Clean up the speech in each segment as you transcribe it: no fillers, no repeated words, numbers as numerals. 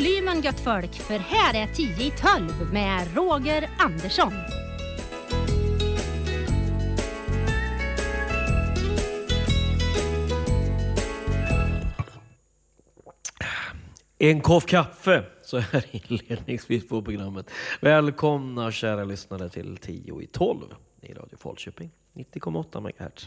volymen gött folk, för här är 10 i 12 med Roger Andersson. En kopp kaffe, så här inledningsvis på programmet. Välkomna kära lyssnare till 10 i 12 i Radio Falköping, 90,8 MHz.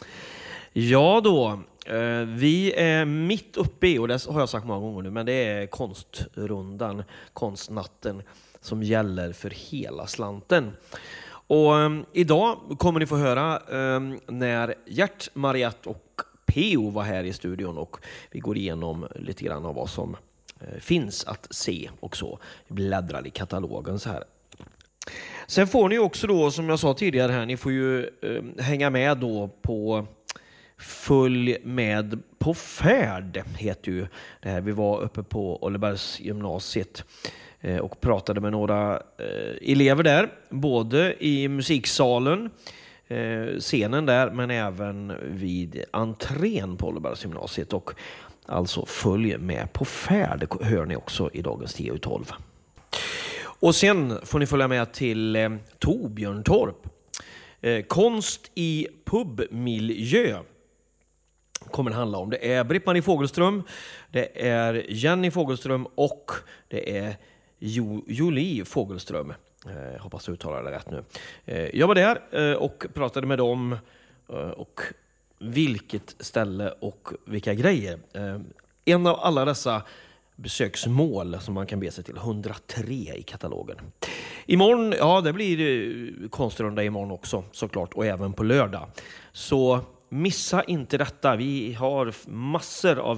Ja då, vi är mitt uppe i, och det har jag sagt många gånger nu, men det är konstrundan, konstnatten som gäller för hela slanten. Och idag kommer ni få höra när Gert, Mariette och P.O. var här i studion, och vi går igenom lite grann av vad som finns att se och så. Vi bläddrar i katalogen så här. Sen får ni också då, som jag sa tidigare här, ni får ju hänga med då på Följ med på färd, heter ju det här. Vi var uppe på Ollebergs gymnasiet och pratade med några elever där, både i musiksalen, scenen där, men även vid entrén på Ollebergs gymnasiet. Och alltså följ med på färd hör ni också i dagens 10 i 12. Och sen får ni följa med till Torbjörntorp. Konst i pubmiljö kommer det handla om. Det är Britt-Marie Fogelström, det är Jenny Fogelström och det är Julie Fogelström. Hoppas du uttalar det rätt nu. Jag var där och pratade med dem och vilket ställe och vilka grejer. En av alla dessa besöksmål som man kan be sig till, 103 i katalogen. Imorgon, ja, det blir konstrunda imorgon också såklart, och även på lördag. Så missa inte detta. Vi har massor av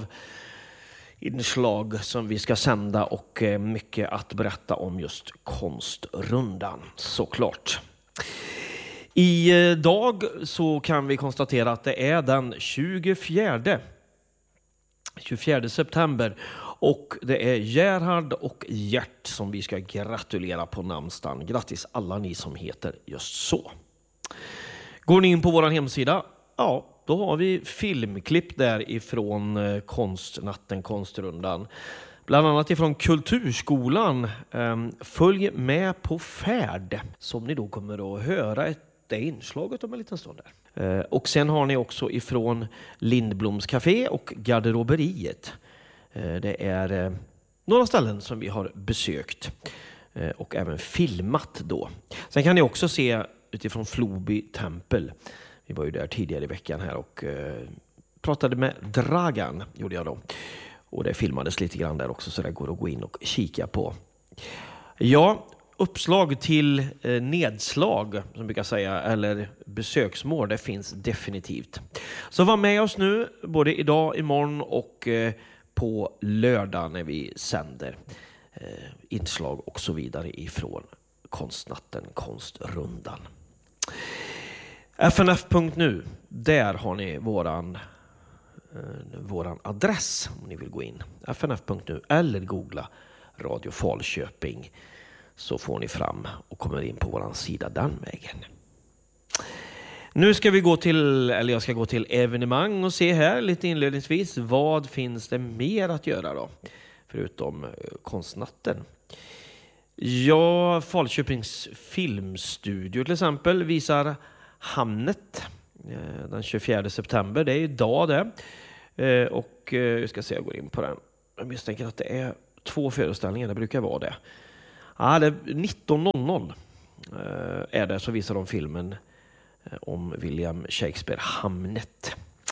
inslag som vi ska sända och mycket att berätta om just konstrundan såklart. Idag så kan vi konstatera att det är den 24 september och det är Gerhard och Gert som vi ska gratulera på namnsdagen. Grattis alla ni som heter just så. Går ni in på vår hemsida, ja, då har vi filmklipp där ifrån konstnatten, konstrundan. Bland annat ifrån Kulturskolan. Följ med på färd, som ni då kommer att höra det inslaget om en liten stund där. Och sen har ni också ifrån Lindbloms Café och Garderoberiet. Det är några ställen som vi har besökt och även filmat då. Sen kan ni också se utifrån Floby tempel. Vi var ju där tidigare i veckan här och pratade med Dragan, gjorde jag då. Och det filmades lite grann där också, så det går att gå in och kika på. Ja, uppslag till nedslag, som brukar säga, eller besöksmål, det finns definitivt. Så var med oss nu, både idag, imorgon och på lördag när vi sänder inslag och så vidare ifrån konstnatten, konstrundan. FNF.nu, där har ni våran adress om ni vill gå in. FNF.nu eller googla Radio Falköping, så får ni fram och kommer in på våran sida den vägen. Nu ska vi jag ska gå till evenemang och se här lite inledningsvis. Vad finns det mer att göra då? Förutom konstnatten. Ja, Falköpings filmstudio till exempel visar Hamnet den 24 september. Det är idag det. Och jag ska se, jag går in på den. Jag misstänker att det är 2 föreställningar, det brukar vara det. Ja, det är 19.00 är det, så visar de filmen om William Shakespeare, Hamnet.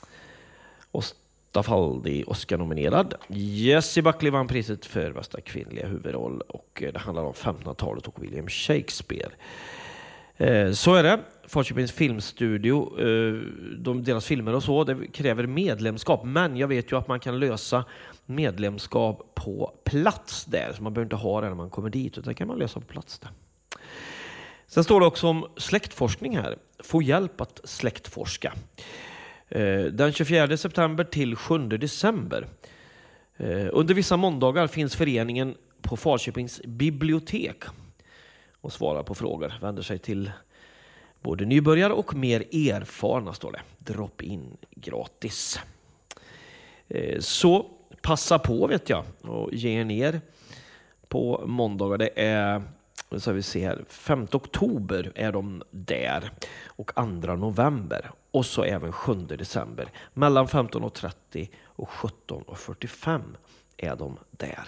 Stafaldi Oscar-nominerad. Jessie Buckley vann priset för bästa kvinnliga huvudroll, och det handlar om 1500-talet och William Shakespeare. Så är det. Falköpings filmstudio, deras filmer och så, det kräver medlemskap, men jag vet ju att man kan lösa medlemskap på plats där, så man behöver inte ha det när man kommer dit, utan det kan man lösa på plats där. Sen står det också om släktforskning här. Få hjälp att släktforska. Den 24 september till 7 december. Under vissa måndagar finns föreningen på Falköpings bibliotek och svarar på frågor. Vänder sig till både nybörjare och mer erfarna, står det. Drop in gratis. Så passa på, vet jag, och ge er ner på måndagar. Det är, så vi ser här, 5 oktober är de där och 2 november. Och så även 7 december. Mellan 15.30 och 17.45 är de där.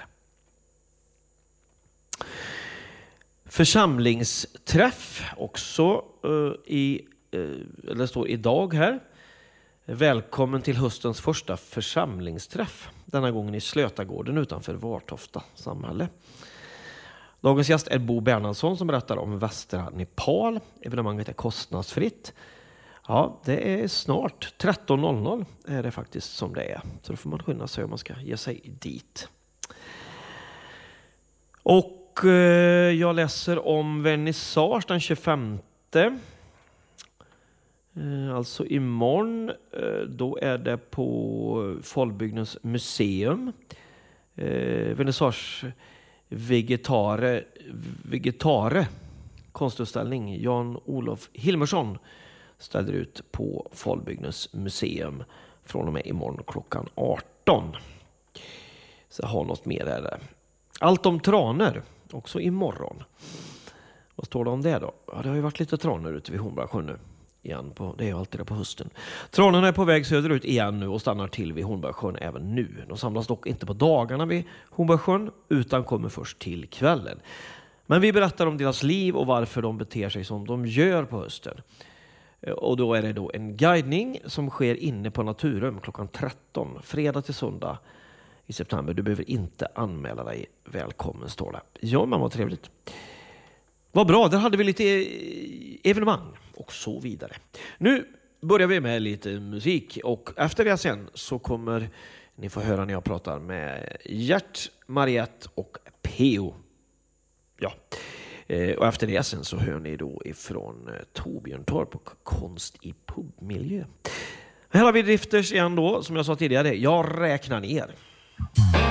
Församlingsträff också det står idag här. Välkommen till höstens första församlingsträff. Denna gången i Slötagården utanför Vartofta samhälle. Dagens gäst är Bo Bernhardsson som berättar om västra Nepal. Evenemanget är kostnadsfritt. Ja, det är snart 13.00 är det faktiskt som det är. Så då får man skynda sig om man ska ge sig dit. Och jag läser om vernissage den 25. Alltså imorgon. Då är det på Folkbygdens museum. Vernissage Vegetare konstutställning. Jan-Olof Hilmersson ställer ut på Folkbygdens museum från och med imorgon klockan 18. Så jag har något mer där. Allt om tranor också imorgon. Vad står det om det då? Ja, det har ju varit lite tranor ute vid Hornborgasjön nu. Igen det är ju alltid det på hösten. Tranorna är på väg söderut igen nu och stannar till vid Hornborgasjön även nu. De samlas dock inte på dagarna vid Hornborgasjön utan kommer först till kvällen. Men vi berättar om deras liv och varför de beter sig som de gör på hösten. Och då är det då en guidning som sker inne på Naturum klockan 13, fredag till söndag i september. Du behöver inte anmäla dig. Välkommen står det. Ja, men vad trevligt. Vad bra, där hade vi lite evenemang och så vidare. Nu börjar vi med lite musik och efter det sen så kommer ni få höra när jag pratar med Gert, Mariette och Peo. Ja, och efter det sen så hör ni då ifrån Torbjörn Torp och konst i pubmiljö. Här har vi Drifters igen då, som jag sa tidigare. Jag räknar ner.